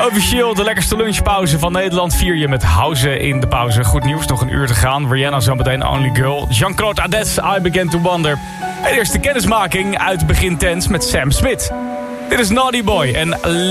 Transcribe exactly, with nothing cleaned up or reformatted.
Officieel de lekkerste lunchpauze van Nederland vier je met House in de pauze. Goed nieuws, nog een uur te gaan. Rihanna zometeen Only Girl. Jean-Claude Adès, I Began to Wonder. En eerst de kennismaking uit Begin Tens met Sam Smith. Dit is Naughty Boy en